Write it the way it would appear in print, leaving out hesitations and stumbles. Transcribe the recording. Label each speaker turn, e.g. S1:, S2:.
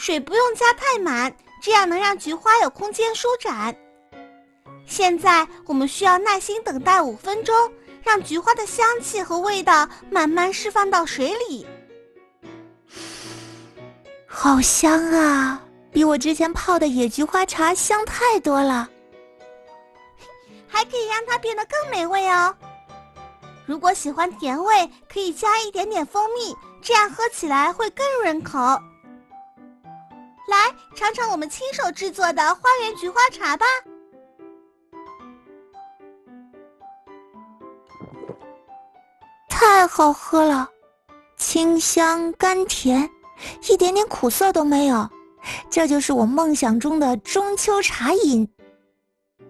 S1: 水不用加太满，这样能让菊花有空间舒展。现在我们需要耐心等待5分钟，让菊花的香气和味道慢慢释放到水里。
S2: 好香啊，比我之前泡的野菊花茶香太多了。
S1: 还可以让它变得更美味哦。如果喜欢甜味，可以加一点点蜂蜜，这样喝起来会更润口。来，尝尝我们亲手制作的花园菊花茶吧。
S2: 太好喝了，清香甘甜，一点点苦涩都没有，这就是我梦想中的中秋茶饮。